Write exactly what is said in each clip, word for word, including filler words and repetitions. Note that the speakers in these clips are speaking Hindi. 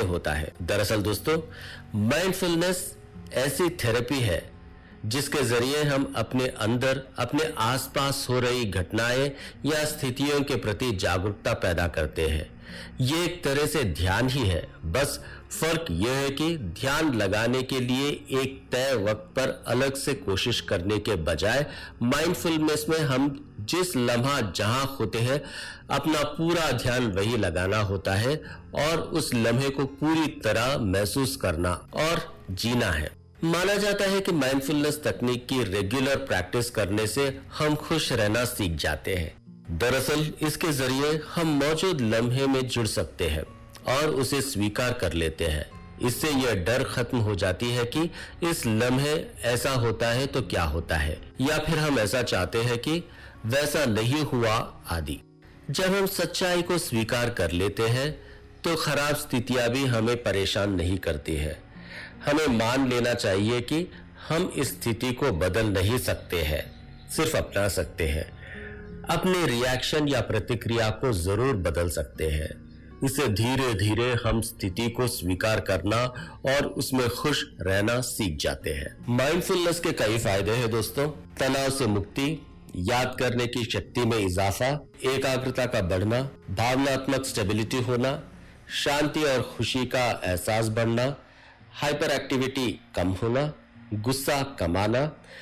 होता है। दरअसल दोस्तों, माइंडफुलनेस ऐसी थेरेपी है जिसके जरिए हम अपने अंदर, अपने आसपास हो रही घटनाएं या स्थितियों के प्रति जागरूकता पैदा करते हैं। ये एक तरह से ध्यान ही है, बस फर्क यह है कि ध्यान लगाने के लिए एक तय वक्त पर अलग से कोशिश करने के बजाय माइंडफुलनेस में हम जिस लम्हा जहां होते हैं अपना पूरा ध्यान वही लगाना होता है और उस लम्हे को पूरी तरह महसूस करना और जीना है। माना जाता है कि माइंडफुलनेस तकनीक की रेगुलर प्रैक्टिस करने से हम खुश रहना सीख जाते हैं। दरअसल इसके जरिए हम मौजूद लम्हे में जुड़ सकते हैं और उसे स्वीकार कर लेते हैं। इससे यह डर खत्म हो जाती है कि इस लम्हे ऐसा होता है तो क्या होता है, या फिर हम ऐसा चाहते हैं कि वैसा नहीं हुआ आदि। जब हम सच्चाई को स्वीकार कर लेते हैं तो खराब स्थितियां भी हमें परेशान नहीं करती है। हमें मान लेना चाहिए कि हम इस स्थिति को बदल नहीं सकते हैं, सिर्फ अपना सकते हैं। अपने रिएक्शन या प्रतिक्रिया को जरूर बदल सकते हैं। इससे धीरे धीरे हम स्थिति को स्वीकार करना और उसमें खुश रहना सीख जाते हैं। माइंडफुलनेस के कई फायदे हैं दोस्तों। तनाव से मुक्ति, याद करने की शक्ति में इजाफा, एकाग्रता का बढ़ना, भावनात्मक स्टेबिलिटी होना, शांति और खुशी का एहसास बढ़ना, हाइपर एक्टिविटी कम होना, गुस्सा कम आना,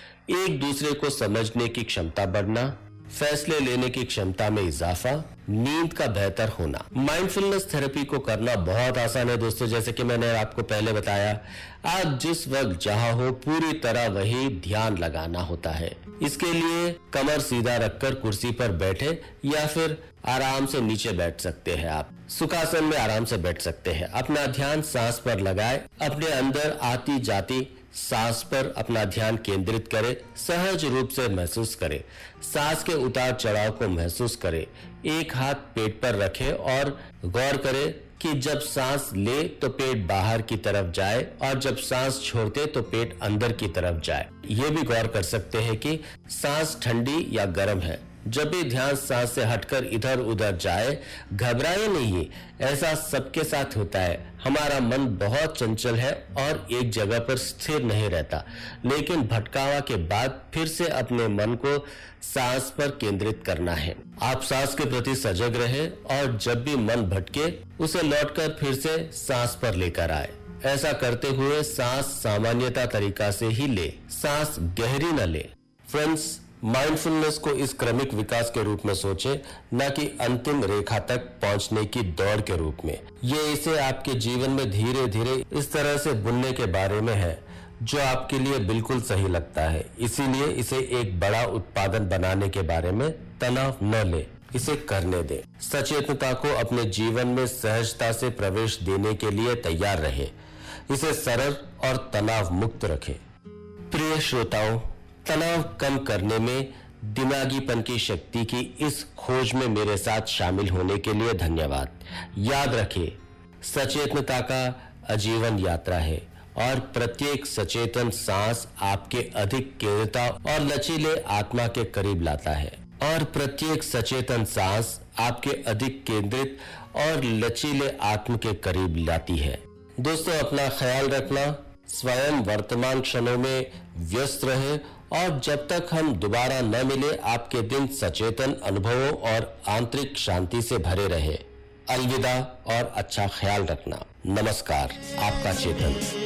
एक दूसरे को समझने की क्षमता बढ़ना, फैसले लेने की क्षमता में इजाफा, नींद का बेहतर होना। माइंडफुलनेस थेरेपी को करना बहुत आसान है दोस्तों। जैसे कि मैंने आपको पहले बताया, आप जिस वक्त जहां हो पूरी तरह वही ध्यान लगाना होता है। इसके लिए कमर सीधा रखकर कुर्सी पर बैठे या फिर आराम से नीचे बैठ सकते हैं। आप सुखासन में आराम से बैठ सकते हैं। अपना ध्यान सांस पर लगाए, अपने अंदर आती जाती सांस पर अपना ध्यान केंद्रित करें, सहज रूप से महसूस करें। सांस के उतार चढ़ाव को महसूस करें। एक हाथ पेट पर रखें और गौर करें कि जब सांस ले तो पेट बाहर की तरफ जाए और जब सांस छोड़ते तो पेट अंदर की तरफ जाए। ये भी गौर कर सकते हैं कि सांस ठंडी या गर्म है। जब भी ध्यान सांस से हटकर इधर उधर जाए, घबराए नहीं, ऐसा सबके साथ होता है। हमारा मन बहुत चंचल है और एक जगह पर स्थिर नहीं रहता, लेकिन भटकावा के बाद फिर से अपने मन को सांस पर केंद्रित करना है। आप सांस के प्रति सजग रहे और जब भी मन भटके उसे लौटकर फिर से सांस पर लेकर आए। ऐसा करते हुए सांस सामान्यता तरीका से ही ले, सांस गहरी न ले। फ्रेंड्स, माइंडफुलनेस को इस क्रमिक विकास के रूप में सोचें, न कि अंतिम रेखा तक पहुंचने की दौड़ के रूप में। ये इसे आपके जीवन में धीरे धीरे इस तरह से बुनने के बारे में है जो आपके लिए बिल्कुल सही लगता है। इसीलिए इसे एक बड़ा उत्पादन बनाने के बारे में तनाव न ले, इसे करने दे। सचेतनता को अपने जीवन में सहजता से प्रवेश देने के लिए तैयार रहे। इसे सरल और तनाव मुक्त रखें। प्रिय श्रोताओं, तनाव कम करने में दिमागीपन की शक्ति की इस खोज में मेरे साथ शामिल होने के लिए धन्यवाद। याद रखें, सचेतनता का आजीवन यात्रा है और प्रत्येक सचेतन सांस आपके अधिक केंद्रता और लचीले आत्मा के करीब लाता है और प्रत्येक सचेतन सांस आपके अधिक केंद्रित और लचीले आत्म के करीब लाती है। दोस्तों, अपना ख्याल रखना, स्वयं वर्तमान क्षणों में व्यस्त रहे और जब तक हम दोबारा न मिले आपके दिन सचेतन अनुभवों और आंतरिक शांति से भरे रहे। अलविदा और अच्छा ख्याल रखना। नमस्कार, आपका चेतन।